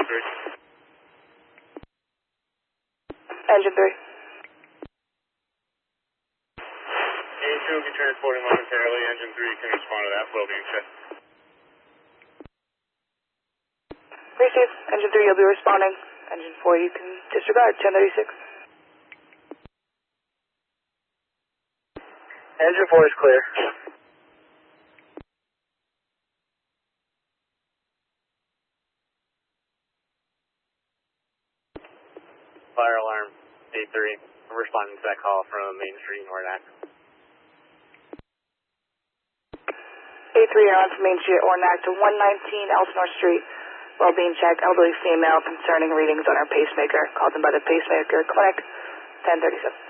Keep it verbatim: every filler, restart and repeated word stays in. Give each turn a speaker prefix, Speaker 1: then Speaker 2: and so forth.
Speaker 1: three.
Speaker 2: Engine three.
Speaker 1: Engine two will be transporting momentarily. Engine three can respond to that. Flow being checked.
Speaker 2: Receive. Engine three, you'll be responding. Engine four, you can disregard. ten thirty-six.
Speaker 3: Engine four is clear.
Speaker 1: Fire alarm A three. I'm responding to that call from Main Street, Ornac.
Speaker 2: A three, you're on from Main Street, Ornac to one nineteen Elsinore Street. Well-being check, elderly female concerning readings on her pacemaker. Called in by the pacemaker clinic, ten thirty-seven.